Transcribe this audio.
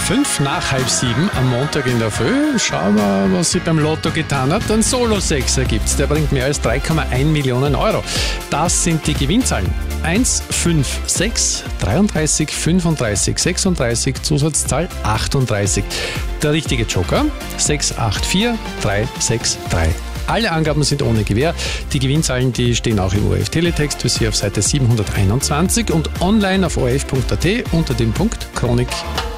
6:05 am Montag in der Früh. Schauen wir, was sich beim Lotto getan hat. Ein Solo-Sechser gibt's, der bringt mehr als 3,1 Millionen Euro. Das sind die Gewinnzahlen. 1, 5, 6, 33, 35, 36, Zusatzzahl 38. Der richtige Joker 684363. Alle Angaben sind ohne Gewähr. Die Gewinnzahlen, die stehen auch im ORF-Teletext für Sie auf Seite 721 und online auf orf.at unter dem Punkt Chronik.